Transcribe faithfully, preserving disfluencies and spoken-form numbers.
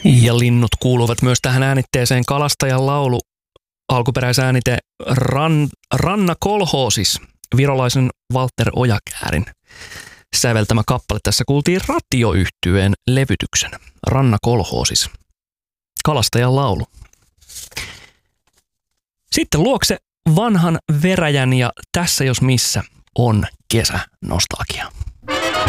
Ja linnut kuuluvat myös tähän äänitteeseen. Kalastajan laulu, alkuperäisäänite Ran, Ranna Kolhoosis, virolaisen Walter Ojakäärin säveltämä kappale. Tässä kuultiin Ratio-yhtyeen levytyksen. Ranna Kolhoosis, kalastajan laulu. Sitten luokse vanhan veräjän ja tässä jos missä on kesänostalgia.